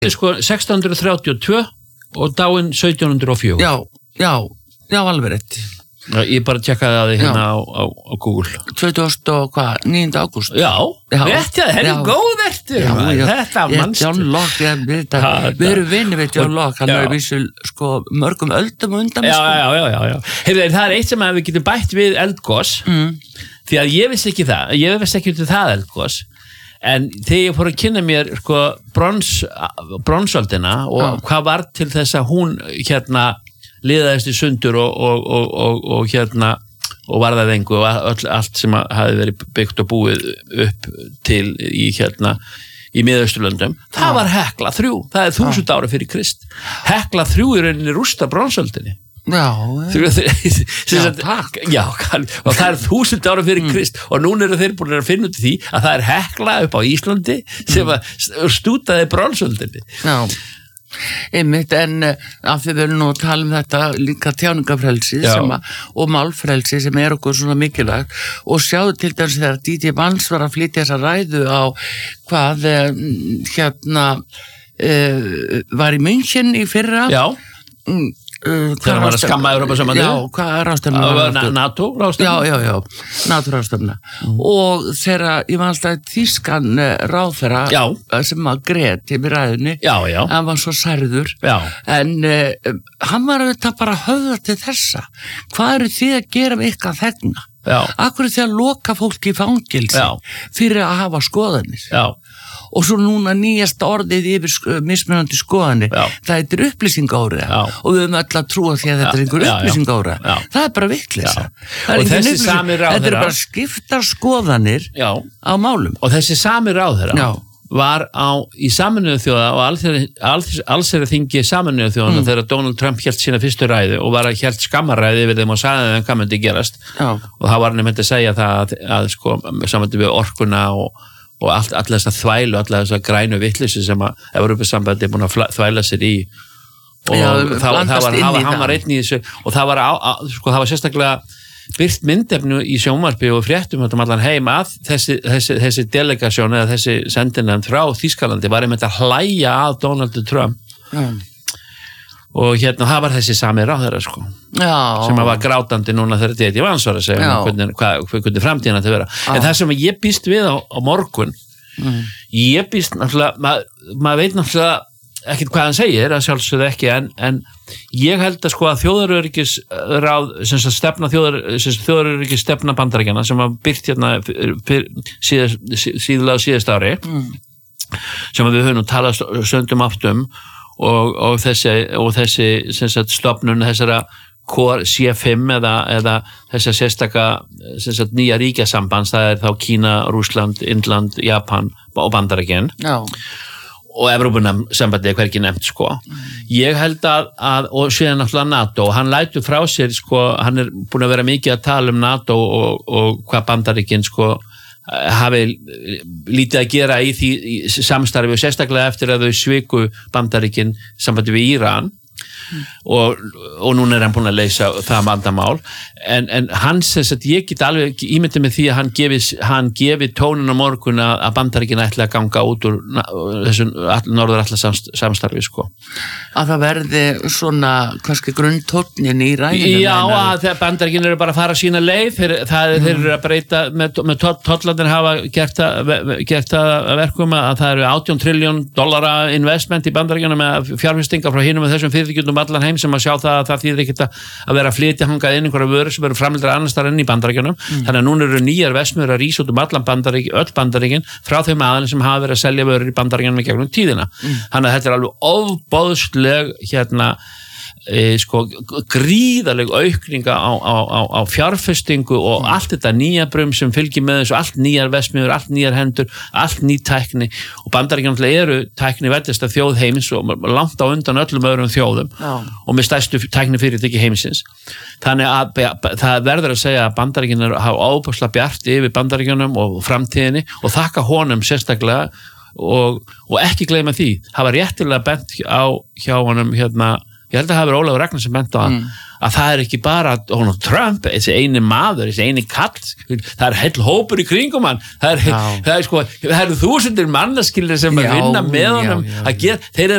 Sko 1632 og dáinn 1704. Já, alveg rétt. Ég bara tjekkaði að þið hérna á Google. 9. ágúst. Já, rétt, það góð ertu. Þetta mannstu. John Locke, við erum vinni við John Locke, hann er vissu sko mörgum öldum undan. Já. Heyrðu, það eitt sem við getum bætt við eldgos, því að ég vissi ekki það eldgos, en þegar ég fór að kynna mér sko bronsöldina og hvað var til þess að hún hérna liðaðist í sundur og hérna og varðað engu og allt sem hafi verið byggt og búið upp til í hérna í Miðausturlöndum, það var Hekla 3, það er 1000 ára fyrir Krist. Hekla 3 í rauninni rústa bronsöldinni. Takk. Já, og það er 1000 ára fyrir Krist og núna eru þeir búin að finna út því að það er Hekla upp á Íslandi sem stútaði bronsöldinni. Já. Einmitt, en af því við erum nú að tala þetta líka tjáningafrelsi og málfrelsi sem er okkur svona mikilvægt og sjáðu til dæmis þegar D.D. Vance var að flytja þessa ræðu á hvað var í München í fyrra þegar hann var að skamma Evrópusambandið. Já, hvað er ráðstefna? NATO-ráðstefna. Já, NATO-ráðstefna. Og þegar ég var alltaf þýskan ráðherra sem að grét yfir ræðunni, hann var svo særður, en hann var auðvitað bara höfða til þessa. Hvað eru þið að gera með ykkar þegna? Akkur er þið að loka fólki í fangilsi fyrir að hafa skoðanir? Og svo núna nýjasta orðið yfir mismunandi skoðanir, það heitir upplýsingaóra og við höfum öll að trúa því að þetta er einhver upplýsingaóra. Það er bara vitleysa. Þetta er bara skiptar skoðanir á málum. Og þessi sami ráðherra var í Sameinuðu þjóða og allsherjarþingi Sameinuðu þjóðanna þegar Donald Trump hélt sína fyrstu ræðu og var að hélt skammarræði yfir þeim og sagði þeim hvað myndi gerast. Og þá var hann myndi að segja það að sko samvændi við orkuna og allar þess að þvælu, allar þess að grænu vitleysi sem að Evrópusambandið er búin að þvæla sér í og hann var einn í þessu og það var sérstaklega birt myndefnu í sjónvarpi og fréttum allan heim að þessi delegasjón eða þessi sendinefnd frá Þýskalandi var einmitt að hlæja að Donald Trump og hérna það var þessi sami ráðherra sko sem var grátandi núna þegar D.D. Vance var að segja hvernig framtíðina þetta vera. En það sem ég býst við á morgun ég býst náttúrulega maður veit náttúrulega ekkert hvað hann segir að sjálfsögðu ekki en ég held að sko að þjóðaröryggisráð þjóðaröryggis stefna Bandaríkjanna sem var birt hérna síðlega á síðasta ári sem við höfum talað söndum aftum og þessi sem sagt stofnun þessara C5 eða þessa sérstaka sem sagt nýja ríkjasambands, það er þá Kína, Rússland, Indland, Japan og Bandaríkin og Evrópusambandið er hvergi nefnt sko. Ég held að og síðan náttúrulega NATO, hann lætur frá sér sko, hann er búin að vera mikið að tala um NATO og hvað Bandaríkin sko hafi lítið að gera í því samstarfi og sérstaklega eftir að þau sviku Bandaríkin sambandi við Íran og núna er hann búin að leysa það vandamál en hann þess að ég get alveg ímyndið með því að hann gefi tónin á morgun að Bandaríkin ætla að ganga út úr þessu norður-atlantssamstarfi sko. Að það verði svona kannski grunntónin í ræðinu. Já, að Bandaríkin eru bara að fara sína leið þeir eru að breyta með tollarnir hafa gert það að verkum að það eru $18 trillion investment í Bandaríkjunum með fjárfestingar frá hinum og þessum fyrirtækjum allan heim sem að sjá það að það þýðir ekkert að vera að flytja hangað inn einhverja vörur sem eru framleiddar annars staðar enn í Bandaríkjunum. Þannig að núna eru nýjar verksmiðjur að rísa út allan öll Bandaríkin frá þeim aðeins sem hafa verið að selja vörur í Bandaríkjunum í gegnum tíðina. Þannig að þetta er alveg ofboðsleg sko gríðaleg aukninga á fjárfestingu og allt þetta nýja brum sem fylgir með þessu, allt nýjar verksmiðjur, allt nýjar hendur, allt ný tækni og Bandaríkin eru tækni veldasta þjóð heims og langt á undan öllum öðrum þjóðum og með stærstu tækni fyrirtæki heimsins. Þannig að það verður að segja að Bandaríkin hafa óbúslega bjart yfir Bandaríkjunum og framtíðinni og þakka honum sérstaklega og ekki gleyma því, hafa réttilega bent hjá honum ég held að það hafi verið Ólafur Ragnar sem bent á að það ekki bara Donald Trump, þessi eini maður, þessi eini kall, það heill hópur í kringum hann, það sko, það eru þúsundir mannaskildir sem að vinna með honum, að gera, þeir